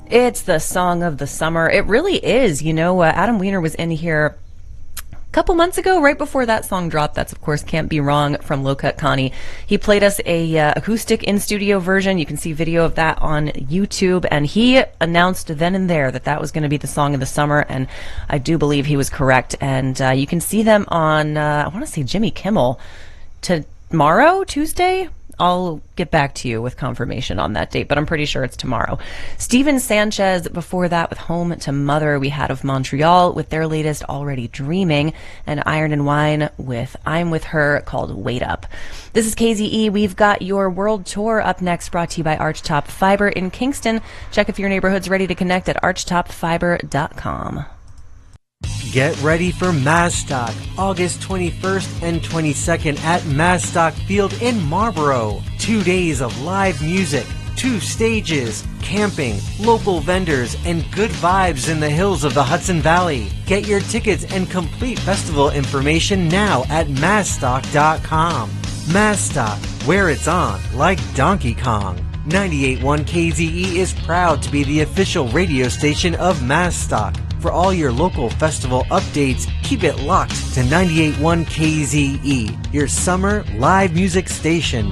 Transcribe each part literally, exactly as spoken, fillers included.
It's the song of the summer. It really is. You know, uh, Adam Weiner was in here a couple months ago, right before that song dropped. That's, of course, Can't Be Wrong from Low Cut Connie. He played us a uh, acoustic in-studio version. You can see video of that on YouTube. And he announced then and there that that was going to be the song of the summer. And I do believe he was correct. And uh, you can see them on, uh, I want to say Jimmy Kimmel tomorrow, Tuesday. I'll get back to you with confirmation on that date, but I'm pretty sure it's tomorrow. Steven Sanchez before that with Home to Mother. We had of Montreal with their latest Already Dreaming, and Iron and Wine with I'm With Her called Wait Up. This is K Z E. We've got your world tour up next, brought to you by Archtop Fiber in Kingston. Check if your neighborhood's ready to connect at archtop fiber dot com. Get ready for Mazstock, August twenty-first and twenty-second at Mazstock Field in Marlborough. Two days of live music, two stages, camping, local vendors, and good vibes in the hills of the Hudson Valley. Get your tickets and complete festival information now at mazstock dot com. Mazstock, where it's on like Donkey Kong. ninety-eight point one K Z E is proud to be the official radio station of Mazstock. For all your local festival updates, keep it locked to ninety-eight point one K Z E, your summer live music station.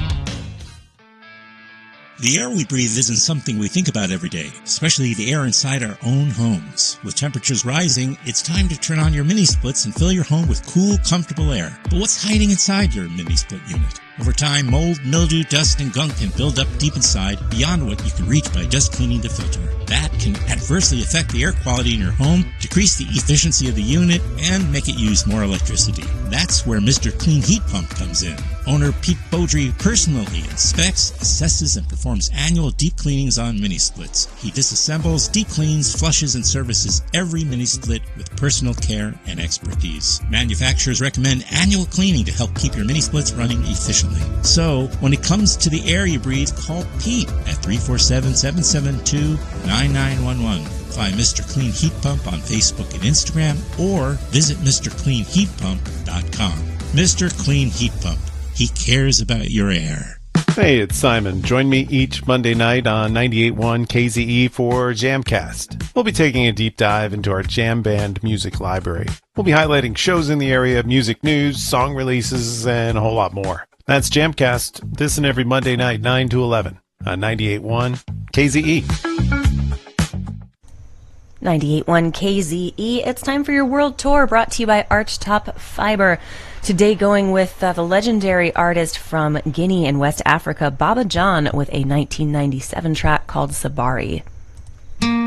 The air we breathe isn't something we think about every day, especially the air inside our own homes. With temperatures rising, it's time to turn on your mini-splits and fill your home with cool, comfortable air. But what's hiding inside your mini-split unit? Over time, mold, mildew, dust, and gunk can build up deep inside beyond what you can reach by just cleaning the filter. That can adversely affect the air quality in your home, decrease the efficiency of the unit, and make it use more electricity. That's where Mister Clean Heat Pump comes in. Owner Pete Beaudry personally inspects, assesses, and performs annual deep cleanings on mini-splits. He disassembles, deep cleans, flushes, and services every mini-split with personal care and expertise. Manufacturers recommend annual cleaning to help keep your mini-splits running efficiently. So, when it comes to the air you breathe, call Pete at three four seven, seven seven two, nine nine one one. Find Mister Clean Heat Pump on Facebook and Instagram, or visit Mr Clean Heat Pump dot com. Mister Clean Heat Pump. He cares about your air. Hey, it's Simon. Join me each Monday night on ninety-eight point one K Z E for Jamcast. We'll be taking a deep dive into our jam band music library. We'll be highlighting shows in the area, music news, song releases, and a whole lot more. That's Jamcast, this and every Monday night, nine to eleven, on ninety-eight point one K Z E. ninety-eight point one K Z E. It's time for your world tour, brought to you by Archtop Fiber. Today going with uh, the legendary artist from Guinea in West Africa, Baba John, with a nineteen ninety-seven track called Sabari.